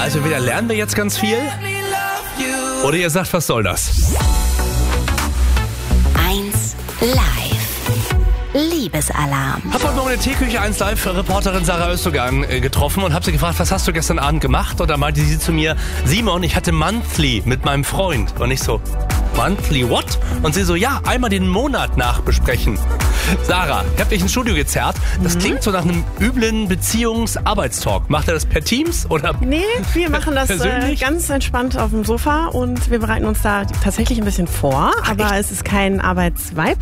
Also entweder lernen wir jetzt ganz viel oder ihr sagt, was soll das? 1 Live. Liebesalarm. Hab heute Morgen in der Teeküche 1 Live-Reporterin Sarah Özdogan getroffen und hab sie gefragt, was hast du gestern Abend gemacht? Und da meinte sie zu mir, Simon, ich hatte Monthly mit meinem Freund. Und ich so, Monthly what? Und sie so, ja, einmal den Monat nachbesprechen. Sarah, ich hab dich ins Studio gezerrt. Das klingt so nach einem üblen Beziehungs-Arbeitstalk. Macht er das per Teams oder? Nee, wir machen das ganz entspannt auf dem Sofa und wir bereiten uns da tatsächlich ein bisschen vor, aber es ist kein Arbeitsvibe.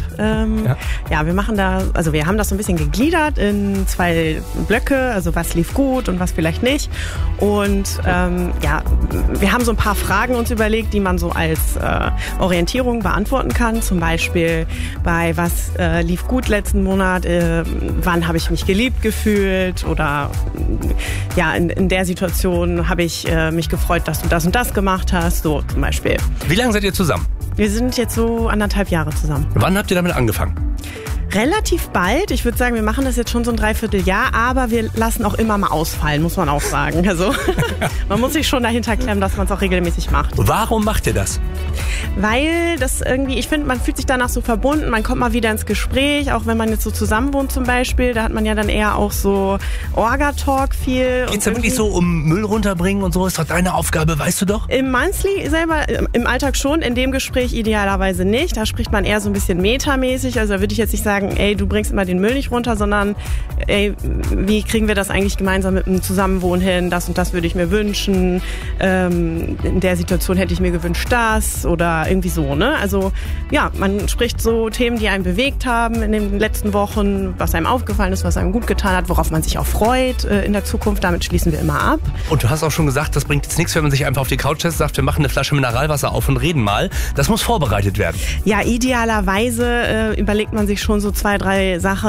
Ja, wir machen da, also wir haben das so ein bisschen gegliedert in 2 Blöcke, also was lief gut und was vielleicht nicht. Und ja, wir haben so ein paar Fragen uns überlegt, die man so als Orientierung beantworten kann. Zum Beispiel bei was lief gut letzten Monat, wann habe ich mich geliebt gefühlt oder ja, in der Situation habe ich mich gefreut, dass du das und das gemacht hast, so zum Beispiel. Wie lange seid ihr zusammen? Wir sind jetzt so 1,5 Jahre zusammen. Wann habt ihr damit angefangen? Relativ bald. Ich würde sagen, wir machen das jetzt schon so ein Dreivierteljahr, aber wir lassen auch immer mal ausfallen, muss man auch sagen. Also man muss sich schon dahinter klemmen, dass man es auch regelmäßig macht. Warum macht ihr das? Weil das irgendwie, ich finde, man fühlt sich danach so verbunden, man kommt mal wieder ins Gespräch, auch wenn man jetzt so zusammen wohnt zum Beispiel, da hat man ja dann eher auch so Orga-Talk viel. Geht's da wirklich so um Müll runterbringen und so? Ist doch deine Aufgabe, weißt du doch? Im Monthly selber, im Alltag schon, in dem Gespräch idealerweise nicht. Da spricht man eher so ein bisschen metamäßig, also da würde ich jetzt nicht sagen, ey, du bringst immer den Müll nicht runter, sondern ey, wie kriegen wir das eigentlich gemeinsam mit dem Zusammenwohnen hin? Das und das würde ich mir wünschen. In der Situation hätte ich mir gewünscht das oder irgendwie so, ne? Also ja, man spricht so Themen, die einen bewegt haben in den letzten Wochen, was einem aufgefallen ist, was einem gut getan hat, worauf man sich auch freut in der Zukunft. Damit schließen wir immer ab. Und du hast auch schon gesagt, das bringt jetzt nichts, wenn man sich einfach auf die Couch setzt, sagt, wir machen eine Flasche Mineralwasser auf und reden mal. Das muss vorbereitet werden. Ja, idealerweise überlegt man sich schon so 2, 3 Sachen,